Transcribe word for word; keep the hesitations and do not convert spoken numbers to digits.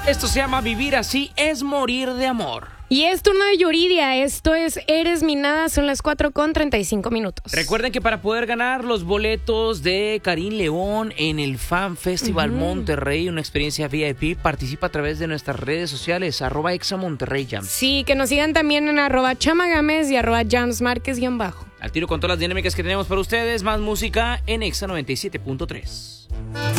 Esto se llama Vivir así es morir de amor. Y es turno de Yuridia, esto es Eres mi nada, son las cuatro con treinta y cinco minutos. Recuerden que para poder ganar los boletos de Karim León en el Fan Festival uh-huh. Monterrey, una experiencia V I P, participa a través de nuestras redes sociales, arroba Exa Monterrey Jams. Sí, que nos sigan también en arroba Chamagames y arroba Jams Márquez guión bajo. Al tiro con todas las dinámicas que tenemos para ustedes, más música en Exa noventa y siete punto tres.